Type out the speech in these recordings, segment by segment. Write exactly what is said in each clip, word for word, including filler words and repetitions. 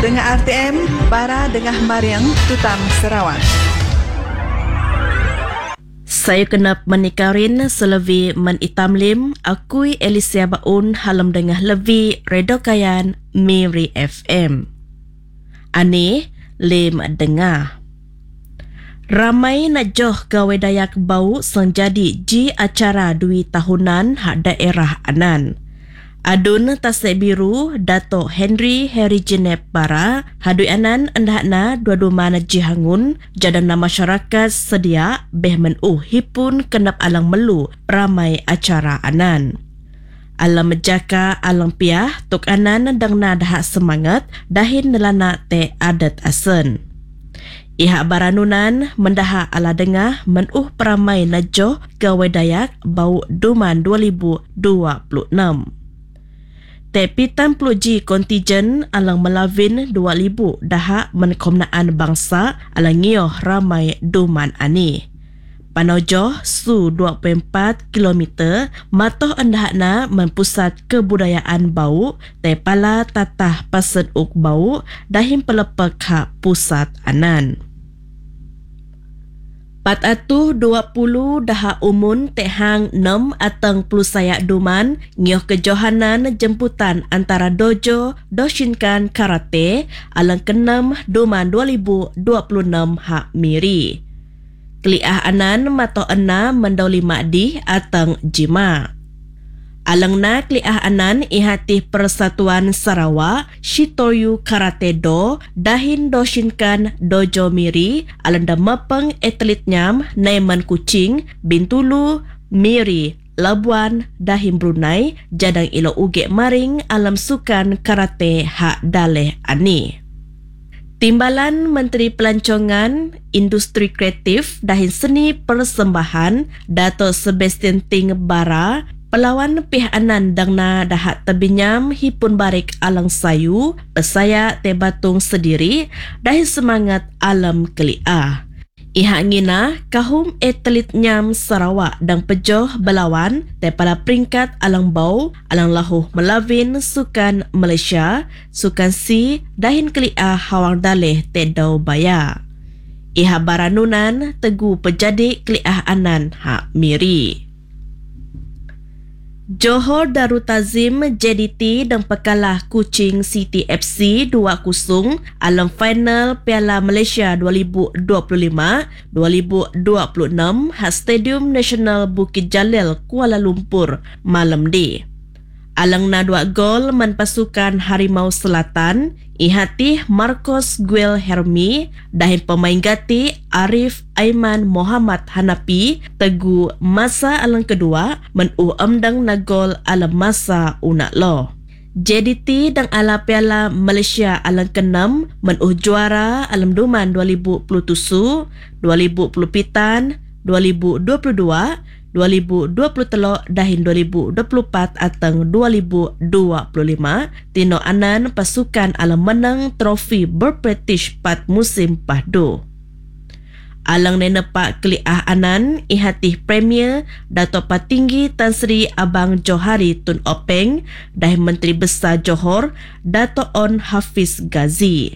Dengan R T M, Bara Dengah Mariang, Tutam Sarawak. Saya kenap menikarin selevi menitamlim akui Elisia Baun halam dengah levi redokayan Miri F M. Ani lem dengah. Ramai nak joh gawe dayak bau senjadi ji acara dui tahunan hak daerah anan. Adun tasek biru Dato' Henry Harry Jenep Bara hadui anan endahna dua-dua mana jihangun jadana masyarakat sedia beh menuh hipun kenap alang melu ramai acara anan. Alam menjaka alang piah tuk anan dang na dahak semangat dahin nelana te adat asen. Ihak baranunan mendaha ala dengah menuh peramai najoh gawe dayak bau duman dua ribu dua puluh enam. Tepi tan puluh ji kontijen alang melawin dua ribu daha menkomnaan bangsa alang ngioh ramai duman ani. Panojoh su dua puluh empat kilometer matoh endahna mempusat kebudayaan bau tepala tatah pasen uk bau dahim pelepek hak pusat anan. Pat atuh dua puluh daha umun tehang enam atang puluh sayak duman ngioh kejohanan jemputan antara dojo Doshinkan Karate alang kenam duman dua ribu dua puluh enam hak miri. Keliah anan mato ena mendauli makdi atang jima. Alang na keliah anan ihati Persatuan Sarawak Shitoryu Karate Do dahin Doshinkan Dojo Miri alang da mapeng atlet nyam Naiman Kuching Bintulu Miri Labuan dahim Brunei jadang ilo uge maring alam sukan karate hak daleh ani. Timbalan Menteri Pelancongan, Industri Kreatif dahin Seni Persembahan Dato' Sebastian Ting Bara pelawan pihak anan dangna dahat tebinyam hipun barik alang sayu pesaya te batung sediri dahin semangat alam keliah. Ihak ngina kahum atlet nyam Sarawak dang pejoh belawan te pada peringkat alang bau alang lahuh melawin sukan Malaysia sukan si dahin keliah hawang daleh te dau baya. Ihak baranunan tegu pejadi keliah anan hak miri. Johor Darul Tazim J D T dan pekalah Kuching City F C dua kosong alam final Piala Malaysia dua ribu dua puluh lima dua ribu dua puluh enam hak Stadium Nasional Bukit Jalil Kuala Lumpur malam di. Alang na dua gol man pasukan Harimau Selatan ihati Marcos Guel Hermi dahin pemain gati Arif Aiman Muhammad Hanapi tegu masa alang kedua menuh amdang na gol alam masa unak lo. J D T dan ala Piala Malaysia alang keenam menuh juara alam duman dua ribu dua puluh tujuh, dua ribu dua puluh pitan, dua ribu dua puluh dua, dua ribu dua puluh tiga dahin dua ribu dua puluh empat atang dua ribu dua puluh lima tino anan pasukan alam menang trofi berprestij pat musim pahdu. Alang nenepak keliah anan ihatih Premier Dato' Patinggi Tan Sri Abang Johari Tun Openg dahin Menteri Besar Johor Dato' On Hafiz Ghazi.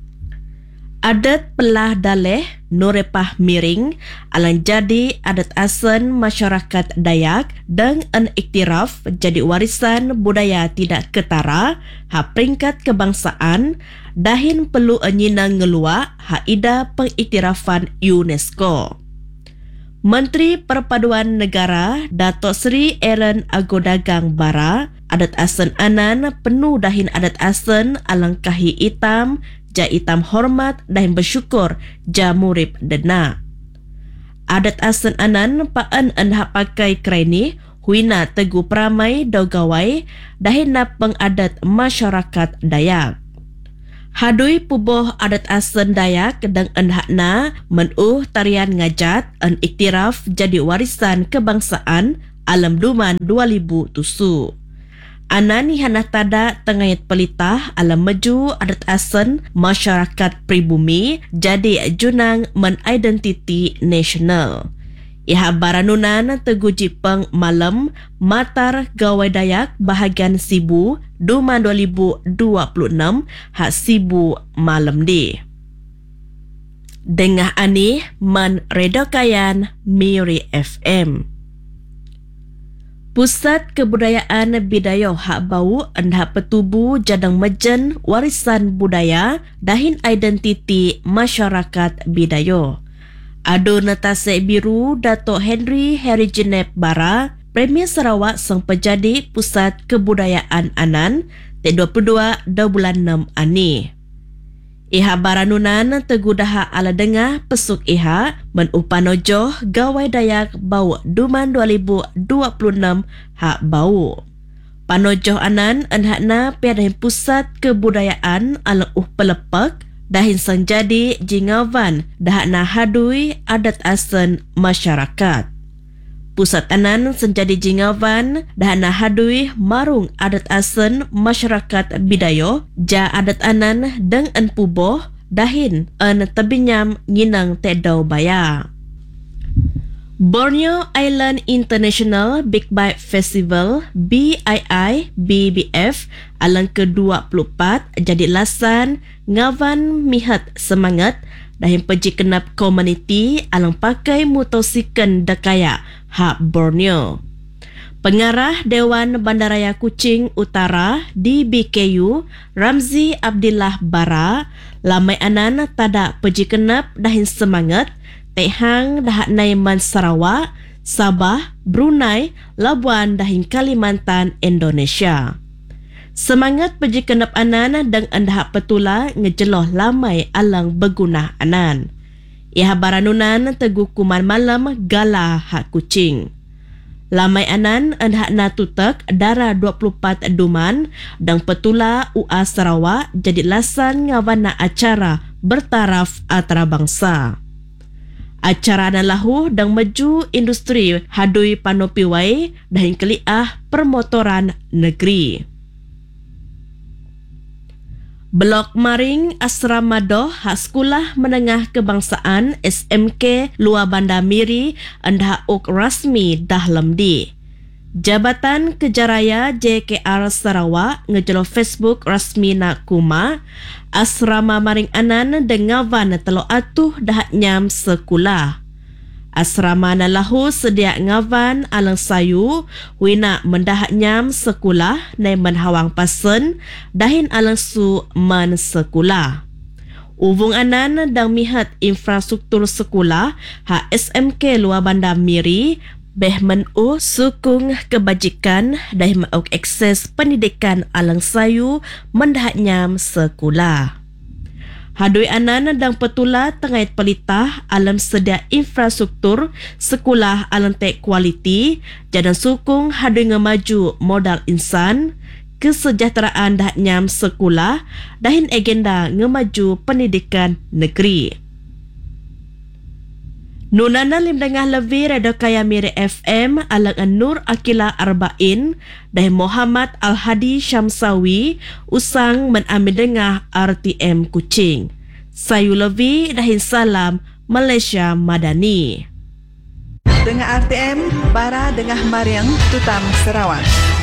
Adat pelah daleh Nurepah Miring alang jadi adat asen masyarakat Dayak dan an iktiraf jadi warisan budaya tidak ketara hak peringkat kebangsaan dahin perlu enyina ngelua hak ida pengiktirafan UNESCO. Menteri Perpaduan Negara Dato' Sri Aaron Agodagang Bara adat asen anan penuh dahin adat asen alang kahi hitam ja itam hormat dan bersyukur ja murib dena. Adat asen anan paan anha pakai kerani huina tegu peramai dau gawai dahina pengadat masyarakat Dayak. Hadui puboh adat asen Dayak dan anhakna menuh tarian ngajat an iktiraf jadi warisan kebangsaan alam duman dua ribu tujuh. Anani hanah tada tengayat pelitah alam maju adat asen masyarakat pribumi jadi junang men identiti nasional. Iha baranunan teguji peng malam Matar Gawai Dayak bahagian Sibu Duman dua ribu dua puluh enam hak Sibu malam di. Dengah ani man redokayan Miri F M. Pusat Kebudayaan Bidayuh hak bau endha petubu jadang mejen warisan budaya dahin identiti masyarakat Bidayuh. Ado Natase Biru Dato' Henry Herigenep Bara, Premier Sarawak sang pejadi Pusat Kebudayaan Anan, T dua puluh dua dah bulan enam ani. Iha baranunan tegudaha ala dengah pesuk iha menupanojoh Gawai Dayak bau Duman dua ribu dua puluh enam hak bau. Panojoh anan enhakna piadahin Pusat Kebudayaan ala uh pelepak dahin sang jadi jingawan dahakna hadui adat asen masyarakat. Pusat anan senjadi jingawan dahakna hadui marung adat asen masyarakat Bidayuh ja adat anan deng en puboh dahin en tebinyam nginang tedau baya. Borneo Island International Big Bite Festival B I I B B F alang ke dua puluh empat jadi lasan ngawan mihat semangat dahin peji kenap komuniti alang pakai motosiken dakaya hak Borneo. Pengarah Dewan Bandaraya Kuching Utara D B K U Ramzi Abdillah Bara lamai anan tada peji kenap dahin semangat tehang dahak Naiman Sarawak, Sabah, Brunei, Labuan dahin Kalimantan, Indonesia. Semangat peji kenap anan dan andahak petula ngejeloh lamai alang bergunah anan. Iha baranunan teguh kuman malam gala hak Kuching. Lamai anan andahak natutek dara dua puluh empat duman dan petula U A Sarawak jadi lasan ngawana acara bertaraf antarabangsa. Acara na lahu dan maju industri hadui panopiwai dahin keliah permotoran negeri. Blok Maring Asrama Doh hak Sekolah Menengah Kebangsaan S M K Luar Bandar Miri andha ok rasmi dahlam di. Jabatan Kejaraya J K R Sarawak ngejelo Facebook rasmi nak kuma Asrama Maring Anan dengawan telo atuh dahat nyam sekolah. Asrama na lahu sedia ngawan alang sayu wina mendahat nyam sekolah nai menhawang pasen dahin alang su man sekolah. Uvung anan dang mihat infrastruktur sekolah ha S M K Luar Bandar Miri beh menu sukung kebajikan dah mauk akses pendidikan alang sayu mendahat nyam sekolah. Hadui anan dan petula tengait pelitah alam sedia infrastruktur sekolah alam tek kualiti jadan sukung hadui ngemaju modal insan kesejahteraan dahat nyam sekolah dahin agenda ngemaju pendidikan negeri. Nunana lim dengah lebih redo kaya Miri F M alang Nur Akila Arba'in dan Muhammad Al-Hadi Syamsawi usang menambil dengah R T M Kuching. Sayu lebih dahin salam Malaysia Madani. Dengah R T M Bara Dengah Mariang Tutam Sarawak.